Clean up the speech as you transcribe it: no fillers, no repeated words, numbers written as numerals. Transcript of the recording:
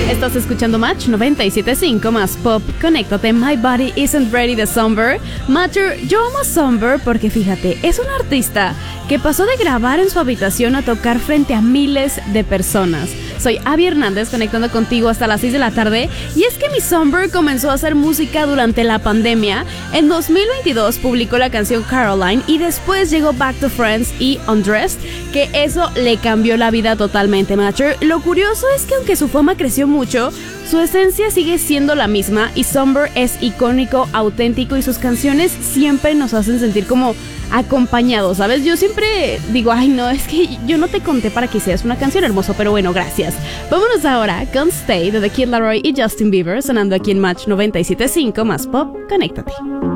Estás escuchando Match 97.5 más pop. Conéctate. My Body Isn't Ready de Somber. Matter, yo amo a Somber porque fíjate, es un artista que pasó de grabar en su habitación a tocar frente a miles de personas. Soy Abby Hernández, conectando contigo hasta las 6 de la tarde. Y es que mi Somber comenzó a hacer música durante la pandemia. En 2022 publicó la canción Caroline y después llegó Back to Friends y Undressed, que eso le cambió la vida totalmente, Matcher. Lo curioso es que aunque su fama creció mucho, su esencia sigue siendo la misma y Somber es icónico, auténtico y sus canciones siempre nos hacen sentir como acompañados, ¿sabes? Yo siempre digo, ay no, es que yo no te conté para que hicieras una canción, hermoso, pero bueno, gracias. Vámonos ahora con Stay de The Kid Laroi y Justin Bieber sonando aquí en Match 97.5 más pop. Conéctate.